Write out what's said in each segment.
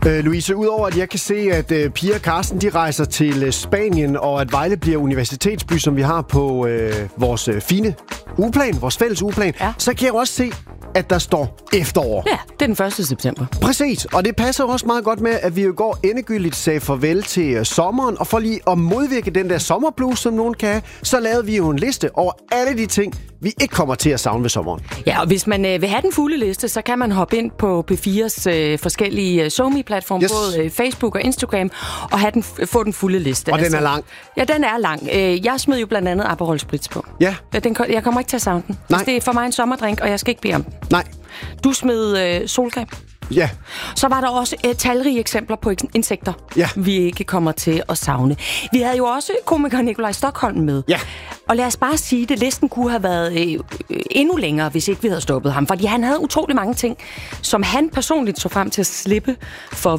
Louise, udover at jeg kan se, at Pia og Carsten de rejser til Spanien, og at Vejle bliver universitetsby, som vi har på vores fine ugeplan, vores fælles ugeplan, så kan jeg også se, at der står efterår. Ja, det er den 1. september. Præcis, og det passer også meget godt med, at vi jo går endegyldigt sagde farvel til sommeren, og for lige at modvirke den der sommerblues, som nogen kan have, så lavede vi jo en liste over alle de ting, vi ikke kommer til at savne ved sommeren. Ja, og hvis man vil have den fulde liste, så kan man hoppe ind på P4's forskellige SoMe-platforme, både Facebook og Instagram, og få den fulde liste. Og den er lang. Ja, den er lang. Jeg smed jo blandt andet Aperol Spritz på. Ja. Jeg kommer ikke til at savne den. Nej. Det er for mig en sommerdrink, og jeg skal ikke bede om den. Nej. Du smed solcreme. Ja. Så var der også talrige eksempler på insekter, vi ikke kommer til at savne. Vi havde jo også komiker Nikolaj Stokholm med. Ja. Og lad os bare sige, at listen kunne have været endnu længere, hvis ikke vi havde stoppet ham. Fordi han havde utrolig mange ting, som han personligt så frem til at slippe for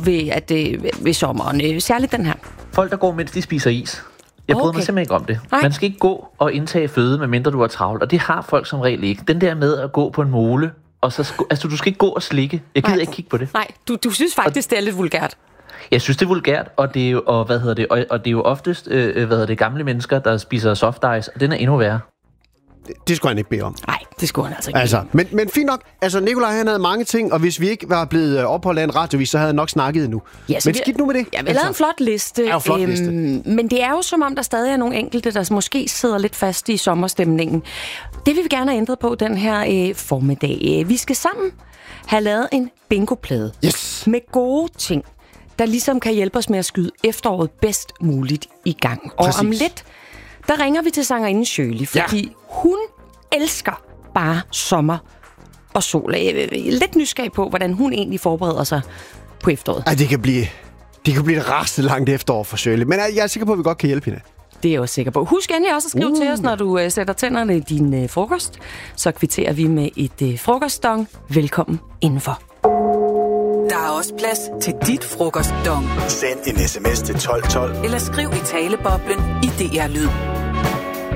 ved sommeren. Særligt den her. Folk, der går, mens de spiser is. Jeg bryder mig simpelthen ikke om det. Nej. Man skal ikke gå og indtage føde, medmindre du er travlt. Og det har folk som regel ikke. Den der med at gå på en mole, og så du skal ikke gå og slikke. Jeg gider ikke kigge på det. Nej, du synes faktisk, det er lidt vulgært. Jeg synes, det er vulgært, og det er jo, og det er jo oftest gamle mennesker, der spiser soft ice, og den er endnu værre. Det skulle han ikke bede om. Nej, det skulle han altså ikke. Men fint nok. Altså, Nikolaj, han havde mange ting, og hvis vi ikke var blevet opholdt af en radiovis, så havde han nok snakket nu. Ja, men skidt nu med det. Ja, vi har lavet en flot liste. Ja, flot liste. Men det er jo som om, der stadig er nogle enkelte, der måske sidder lidt fast i sommerstemningen. Det vil vi gerne have ændret på den her formiddag. Vi skal sammen have lavet en bingoplade. Yes. Med gode ting, der ligesom kan hjælpe os med at skyde efteråret bedst muligt i gang. Og om lidt, der ringer vi til sangerinden Shirley, fordi hun elsker bare sommer og sol. Jeg er lidt nysgerrig på, hvordan hun egentlig forbereder sig på efteråret. Ej, det kan blive et rasende langt efterår for Shirley, men jeg er sikker på, at vi godt kan hjælpe hende. Det er jeg også sikker på. Husk endelig også at skrive til os, når du sætter tænderne i din frokost. Så kvitterer vi med et frokostdong. Velkommen indenfor. Der er også plads til dit frokostdong. Send en sms til 1212. Eller skriv i taleboblen i DR Lyd.